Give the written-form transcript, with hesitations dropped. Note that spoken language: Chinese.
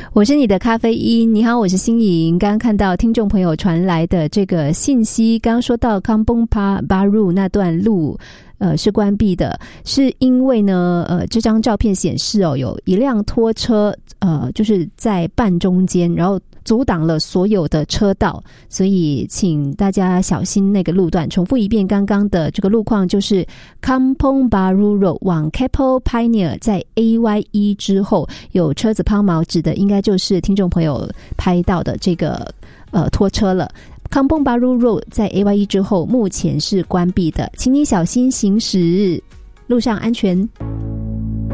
我是你的咖啡因，你好，我是心莹。刚刚看到听众朋友传来的这个信息，刚刚说到 Kampong Baru 那段路是关闭的，是因为呢这张照片显示有一辆拖车就是在半中间，然后阻挡了所有的车道，所以请大家小心那个路段。重复一遍刚刚的这个路况，就是 Kampong Baru Road 往 Keppel Pioneer 在 AYE 之后有车子抛锚，指的应该就是听众朋友拍到的这个拖车了。Kampong Baru Road 在 AYE 之后目前是关闭的，请你小心行驶，路上安全。